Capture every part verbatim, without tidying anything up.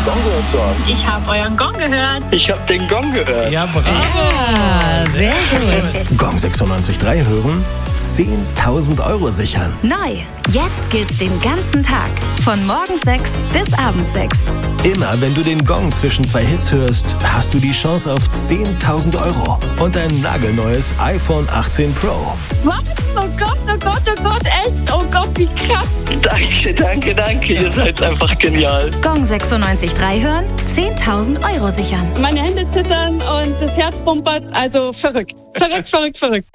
Gong gehört zu haben. Ich habe euren Gong gehört. Ich habe den Gong gehört. Ja, bravo. Ja, sehr gut. Gong sechsundneunzig Komma drei hören, zehntausend Euro sichern. Neu. Jetzt gilt's den ganzen Tag. Von morgens sechs bis abends sechs. Immer wenn du den Gong zwischen zwei Hits hörst, hast du die Chance auf zehntausend Euro und ein nagelneues iPhone achtzehn Pro. Was? Oh Gott, oh Gott, oh Gott, echt? Oh Gott, wie krass. Danke, danke, danke. Ihr seid einfach genial. Gong sechsundneunzig Komma drei hören, zehntausend Euro sichern. Meine Hände zittern und das Herz pumpert, also verrückt. Verrückt, verrückt, verrückt.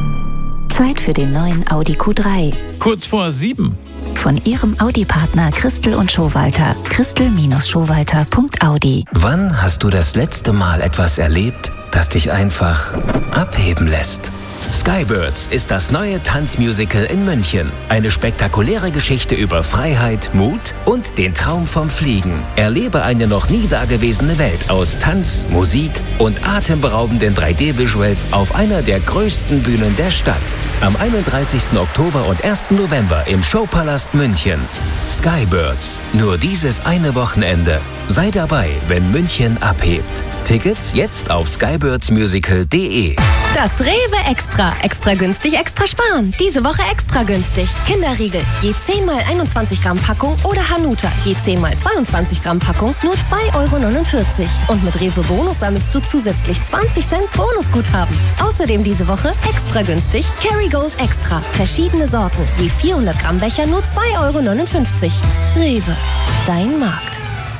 Zeit für den neuen Audi Q drei. Kurz vor sieben. Von Ihrem Audi-Partner Christel und Schowalter. Christel Schowalter Punkt Audi. Wann hast du das letzte Mal etwas erlebt, das dich einfach abheben lässt? Skybirds ist das neue Tanzmusical in München. Eine spektakuläre Geschichte über Freiheit, Mut und den Traum vom Fliegen. Erlebe eine noch nie dagewesene Welt aus Tanz, Musik und atemberaubenden drei D-Visuals auf einer der größten Bühnen der Stadt. Am einunddreißigsten Oktober und ersten November im Showpalast München. Skybirds. Nur dieses eine Wochenende. Sei dabei, wenn München abhebt. Tickets jetzt auf skybirds musical punkt de. Das Rewe Extra. Extra günstig, extra sparen. Diese Woche extra günstig. Kinderriegel. Je zehn mal einundzwanzig Gramm Packung oder Hanuta. Je zehn mal zweiundzwanzig Gramm Packung. Nur zwei Euro neunundvierzig. Und mit Rewe Bonus sammelst du zusätzlich zwanzig Cent Bonusguthaben. Außerdem diese Woche extra günstig Kerrygold Extra. Verschiedene Sorten. Je vierhundert Gramm Becher nur zwei Euro neunundfünfzig. Rewe. Dein Markt.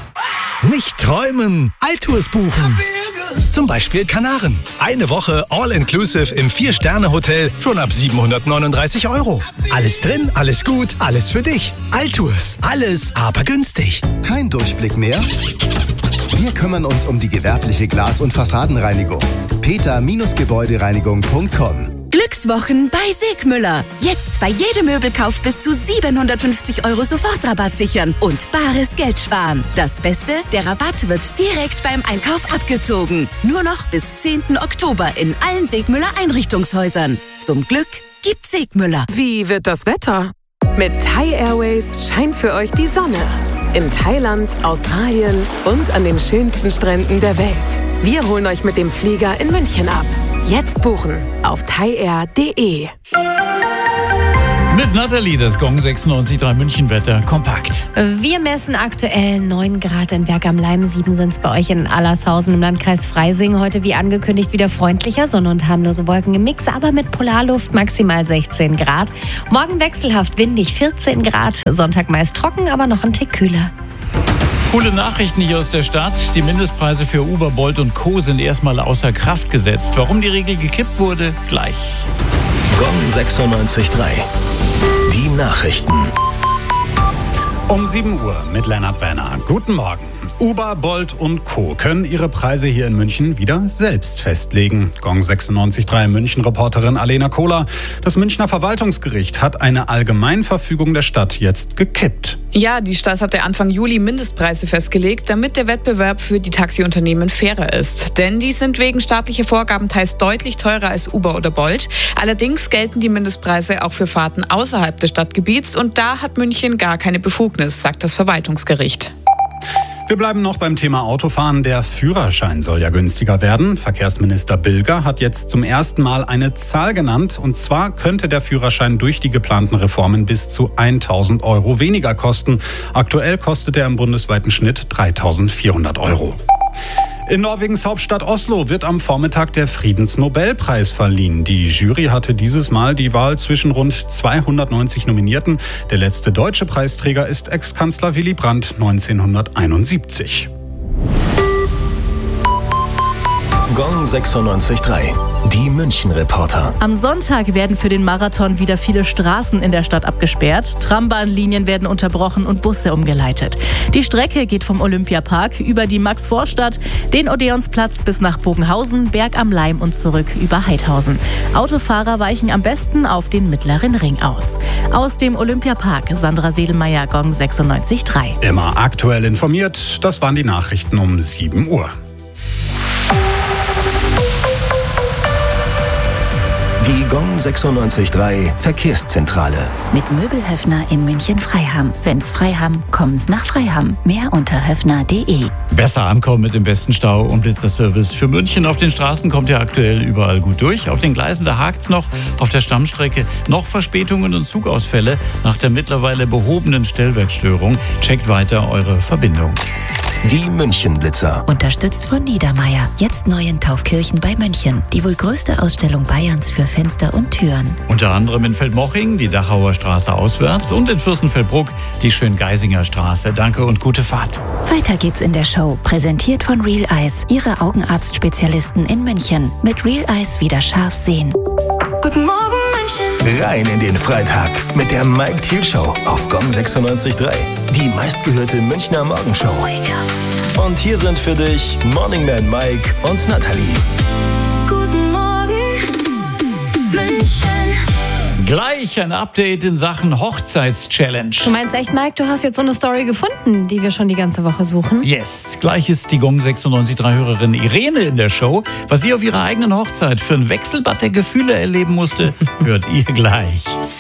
Nicht träumen, Altours buchen. Zum Beispiel Kanaren. Eine Woche All-Inclusive im Vier-Sterne-Hotel schon ab siebenhundertneununddreißig Euro. Alles drin, alles gut, alles für dich. Altours, alles aber günstig. Kein Durchblick mehr? Wir kümmern uns um die gewerbliche Glas- und Fassadenreinigung. peter Gebäudereinigung Punkt com. Glückswochen bei Segmüller. Jetzt bei jedem Möbelkauf bis zu siebenhundertfünfzig Euro Sofortrabatt sichern und bares Geld sparen. Das Beste, der Rabatt wird direkt beim Einkauf abgezogen. Nur noch bis zehnten Oktober in allen Segmüller Einrichtungshäusern. Zum Glück gibt Segmüller. Wie wird das Wetter? Mit Thai Airways scheint für euch die Sonne. In Thailand, Australien und an den schönsten Stränden der Welt. Wir holen euch mit dem Flieger in München ab. Jetzt buchen auf thai air punkt de. Mit Nathalie, das Gong sechsundneunzig Komma drei München-Wetter kompakt. Wir messen aktuell neun Grad in Berg am Leim, sieben sind es bei euch in Allershausen im Landkreis Freising. Heute wie angekündigt wieder freundlicher, Sonne und harmlose Wolken im Mix, aber mit Polarluft maximal sechzehn Grad. Morgen wechselhaft windig, vierzehn Grad, Sonntag meist trocken, aber noch ein Tick kühler. Coole Nachrichten hier aus der Stadt. Die Mindestpreise für Uber, Bolt und Co. sind erstmal außer Kraft gesetzt. Warum die Regel gekippt wurde, gleich. Gong sechsundneunzig Komma drei. Die Nachrichten. Um sieben Uhr mit Lennart Werner. Guten Morgen. Uber, Bolt und Co. können ihre Preise hier in München wieder selbst festlegen. Gong sechsundneunzig Komma drei München-Reporterin Alena Kohler. Das Münchner Verwaltungsgericht hat eine Allgemeinverfügung der Stadt jetzt gekippt. Ja, die Stadt hatte Anfang Juli Mindestpreise festgelegt, damit der Wettbewerb für die Taxiunternehmen fairer ist. Denn die sind wegen staatlicher Vorgaben teils deutlich teurer als Uber oder Bolt. Allerdings gelten die Mindestpreise auch für Fahrten außerhalb des Stadtgebiets und da hat München gar keine Befugnis, sagt das Verwaltungsgericht. Wir bleiben noch beim Thema Autofahren. Der Führerschein soll ja günstiger werden. Verkehrsminister Bilger hat jetzt zum ersten Mal eine Zahl genannt. Und zwar könnte der Führerschein durch die geplanten Reformen bis zu tausend Euro weniger kosten. Aktuell kostet er im bundesweiten Schnitt dreitausendvierhundert Euro. In Norwegens Hauptstadt Oslo wird am Vormittag der Friedensnobelpreis verliehen. Die Jury hatte dieses Mal die Wahl zwischen rund zweihundertneunzig Nominierten. Der letzte deutsche Preisträger ist Ex-Kanzler Willy Brandt neunzehnhunderteinundsiebzig. Gong sechsundneunzig Komma drei. Die München-Reporter. Am Sonntag werden für den Marathon wieder viele Straßen in der Stadt abgesperrt. Trambahnlinien werden unterbrochen und Busse umgeleitet. Die Strecke geht vom Olympiapark über die Max-Vorstadt, den Odeonsplatz bis nach Bogenhausen, Berg am Leim und zurück über Heidhausen. Autofahrer weichen am besten auf den mittleren Ring aus. Aus dem Olympiapark, Sandra Sedelmeier, Gong sechsundneunzig Komma drei. Immer aktuell informiert, das waren die Nachrichten um sieben Uhr. Die Gong sechsundneunzig Komma drei Verkehrszentrale. Mit Möbelhöfner in München-Freiham. Wenn's Freiham, kommen's nach Freiham. Mehr unter höfner punkt de. Besser ankommen mit dem besten Stau- und Blitzerservice für München. Auf den Straßen kommt ihr aktuell überall gut durch. Auf den Gleisen, da hakt's noch. Auf der Stammstrecke noch Verspätungen und Zugausfälle nach der mittlerweile behobenen Stellwerkstörung. Checkt weiter eure Verbindung. Die München-Blitzer. Unterstützt von Niedermeyer. Jetzt neu in Taufkirchen bei München. Die wohl größte Ausstellung Bayerns für Fenster und Türen. Unter anderem in Feldmoching, die Dachauer Straße auswärts und in Fürstenfeldbruck, die Schöngeisinger Straße. Danke und gute Fahrt. Weiter geht's in der Show. Präsentiert von Real Eyes. Ihre Augenarztspezialisten in München. Mit Real Eyes wieder scharf sehen. Guten Morgen, München. Rein in den Freitag mit der Mike Thiel Show auf Gong sechsundneunzig Komma drei. Die meistgehörte Münchner Morgenshow. Und hier sind für dich Morning Man Mike und Nathalie. Guten Morgen, München. Gleich ein Update in Sachen Hochzeitschallenge. Du meinst echt, Mike, du hast jetzt so eine Story gefunden, die wir schon die ganze Woche suchen? Yes, gleich ist die Gong sechsundneunzig Komma drei Hörerin Irene in der Show. Was sie auf ihrer eigenen Hochzeit für ein Wechselbad der Gefühle erleben musste, hört ihr gleich.